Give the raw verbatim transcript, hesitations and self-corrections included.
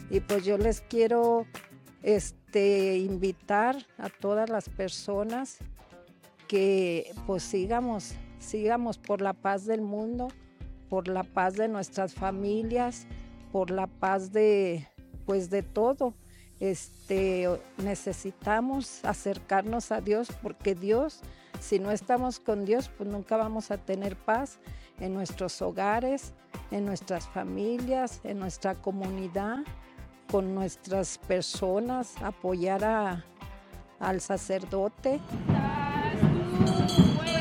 Y pues yo les quiero este, invitar a todas las personas que pues sigamos, sigamos por la paz del mundo, por la paz de nuestras familias, por la paz de, pues de todo. Este, necesitamos acercarnos a Dios porque Dios, si no estamos con Dios, pues nunca vamos a tener paz en nuestros hogares, en nuestras familias, en nuestra comunidad, con nuestras personas, apoyar a, al sacerdote.